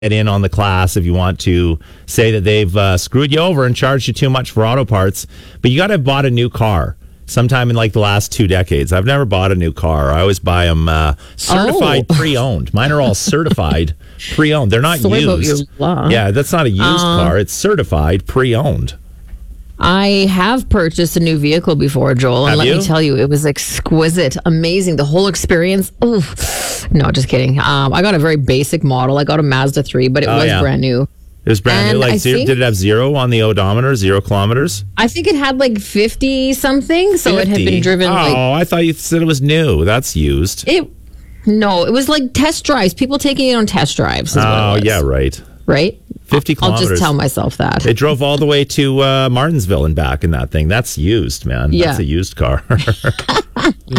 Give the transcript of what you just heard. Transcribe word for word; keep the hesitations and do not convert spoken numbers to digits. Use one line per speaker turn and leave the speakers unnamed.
get in on the class if you want to say that they've uh, screwed you over and charged you too much for auto parts. But you got to have bought a new car sometime in like the last two decades. I've never bought a new car. I always buy them uh, certified
Oh.
pre-owned. Mine are all certified pre-owned. They're not
Sorry about
used.
your law.
Yeah, that's not a used
Uh,
car. It's certified pre-owned.
I have purchased a new vehicle before, Joel, and
Have
let
you?
me tell you, it was exquisite, amazing. The whole experience. Oh, no, just kidding. Um, I got a very basic model. I got a Mazda three, but it
Oh,
was
yeah.
brand new.
It was brand
And
new. Like
I
zero,
think-
did it have zero on the odometer? Zero kilometers?
I think it had like fifty something, so it had
fifty?
been driven
Oh,
like
I thought you said it was new. That's used.
it. No, it was like test drives. People taking it on test drives. Is what
Oh,
it was,
yeah, right.
right.
fifty
I'll
kilometers.
just tell myself that.
They drove all the way to uh, Martinsville and back in that thing. That's used, man.
Yeah.
That's a used car.